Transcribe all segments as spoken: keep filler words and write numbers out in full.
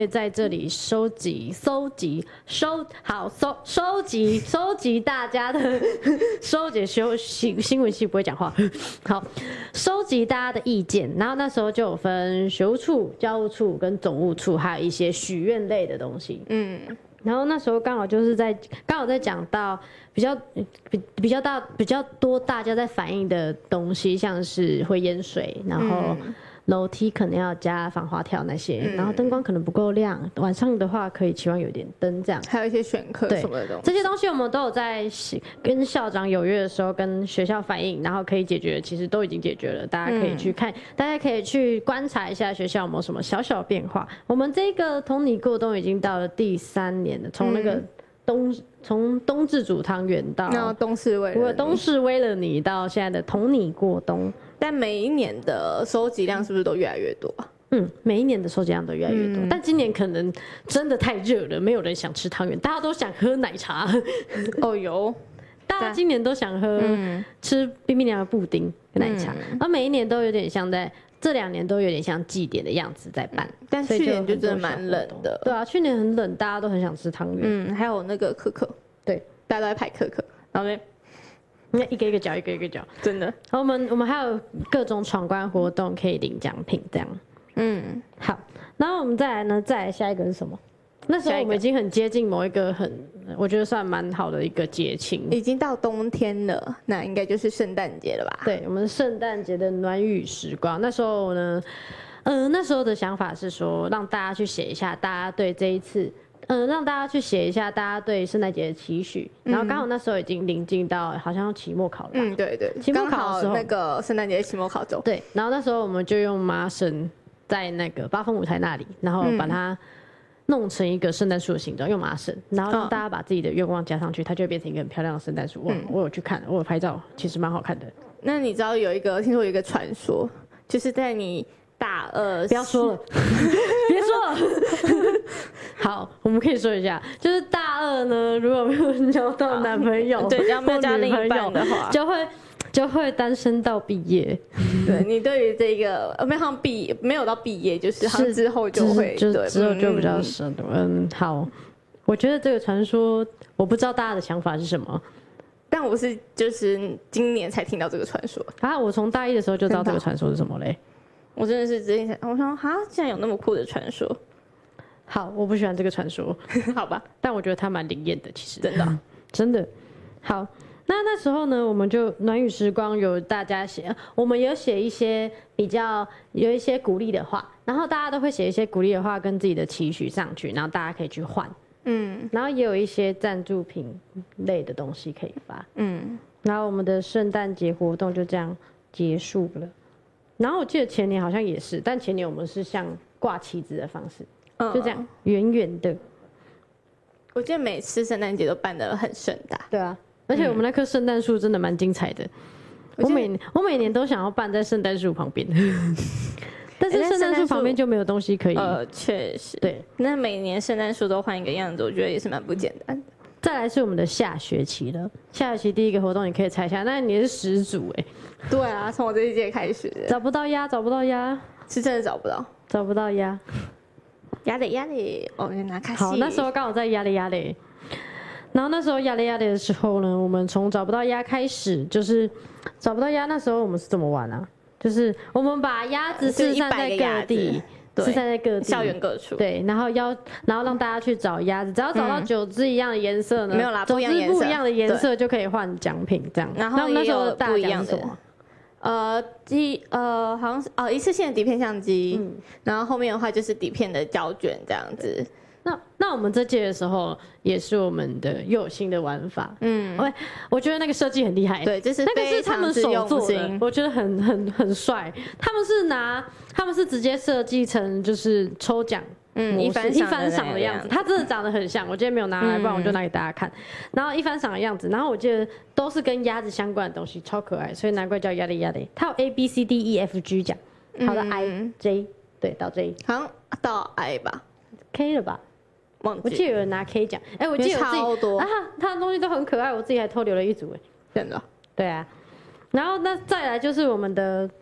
在这里收集、收集、收好收收集、收集大家的收集修新新闻系不会讲话，好，收集大家的意见。然后那时候就有分学务处、教务处跟总务处，还有一些许愿类的东西。嗯，然后那时候刚好就是在刚好在讲到比较比比较大比较多大家在反映的东西，像是会淹水，然后。嗯楼梯可能要加防滑条那些，嗯、然后灯光可能不够亮，晚上的话可以期望有点灯这样。 还有一些选课什么的东西， 这些东西我们都有在跟校长有约的时候跟学校反映，然后可以解决，其实都已经解决了。大家可以去看，嗯、大家可以去观察一下学校有没有什么小小变化。我们这个同你过冬已经到了第三年了，从那个冬从冬至煮汤圆到冬至为了你冬至为了你到现在的同你过冬。 但每一年的收集量是不是都越来越多啊？ 嗯，每一年的收集量都越来越多，嗯、但今年可能真的太热了，没有人想吃汤圆，大家都想喝奶茶。 哦有， 大家今年都想喝、嗯、吃冰冰凉的布丁跟奶茶，嗯、而每一年都有点像在这两年都有点像祭典的样子在办，嗯、 但去年就真的蛮冷的。 对啊，去年很冷，大家都很想吃汤圆。 嗯，还有那个可可， 对， 大家都在排可可，然后呢？ 一个一个角，一个一个角， 真的。 然后我们我们还有各种闯关活动可以领奖品，这样。嗯，好。然后我们再来呢，再来下一个是什么？那时候我们已经很接近某一个很，我觉得算蛮好的一个节庆， 已经到冬天了，那应该就是圣诞节了吧？ 对，我们圣诞节的暖雨时光。那时候呢，呃，那时候的想法是说，让大家去写一下，大家对这一次。嗯，让大家去写一下大家对圣诞节的期许，然后刚好那时候已经临近到好像期末考了吧？ 嗯，对对， 期末考的时候那个圣诞节期末考周。 对，然后那时候我们就用麻绳在那个八风舞台那里，然后把它弄成一个圣诞树的形状，用麻绳，然后让大家把自己的愿望加上去，它就会变成一个很漂亮的圣诞树。哇，我有去看，我有拍照，其实蛮好看的。 那你知道有一个，听说有一个传说，就是在你大二， 不要说了，别说了。好，我们可以说一下，就是大二呢，如果没有交到男朋友， 对，只要没有交另一半的话， 就会就会单身到毕业。 对你对于这个没有毕没有到毕业，就是他之后就会， 就之后就比较深。嗯，好，我觉得这个传说，我不知道大家的想法是什么。 但我是就是今年才听到这个传说啊！我从大一的时候就知道这个传说是什么嘞。 我真的是之前我想哈，竟然有那么酷的传说。 好，我不喜欢这个传说， 好吧， 但我觉得它蛮灵验的，其实真的、啊、 真的。好，那那时候呢，我们就暖雨时光有大家写，我们有写一些比较有一些鼓励的话，然后大家都会写一些鼓励的话跟自己的期许上去，然后大家可以去换，嗯，然后也有一些赞助品类的东西可以发，嗯，然后我们的圣诞节活动就这样结束了。然后我记得前年好像也是，但前年我们是像挂旗子的方式。就这样圆圆的， 我记得每次圣诞节都办得很盛大。 对啊，而且我们那棵圣诞树真的蛮精彩的。我每我每年都想要办在圣诞树旁边，但是圣诞树旁边就没有东西可以。 呃，确实。对，那每年圣诞树都换一个样子，我觉得也是蛮不简单的。 再来是我们的下学期了，下学期第一个活动你可以猜一下，那你是始祖哎。 对啊，从我这一届开始的。 找不到鸭，找不到鸭， 是真的找不到， 找不到鸭。 压力压力，哦，拿卡西。 好，那时候刚好在压力压力，然后那时候压力压力的时候呢，我们从找不到鸭开始，就是找不到鸭。那时候我们是怎么玩啊？就是我们把鸭子四散在各地，四散在各地， 校园各处。 对，然后要然后让大家去找鸭子，只要找到九只一样的颜色呢， 没有啦， 九只不一样的颜色就可以换奖品，这样。 然后那时候的不一样的什么？ 呃，机呃，好像是哦，一次性的底片相机，嗯，然后后面的话就是底片的胶卷这样子。 那那我们这届的时候也是我们的又有新的玩法，嗯，我我觉得那个设计很厉害， 对，就是那个是他们手做的，我觉得很很很帅。他们是拿他们是直接设计成就是抽奖。嗯，一番一番赏的样子，它真的长得很像。我今天没有拿来，不然我就拿给大家看。然后一番赏的样子，然后我记得都是跟鸭子相关的东西，超可爱，所以难怪叫鸭哩鸭哩。它有 A B C D E F G 奖，好的 I J， 对，到 J， 好像到 I 吧 ，K 了吧？ 忘记。 我记得有人拿 K 奖，哎，我记得我自己超多啊，它的东西都很可爱，我自己还偷留了一组，哎， 真的。 对啊，然后那再来就是我们的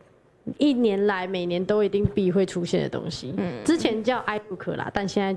一年来每年都一定必会出现的东西。嗯，之前叫 iBook 啦，但现在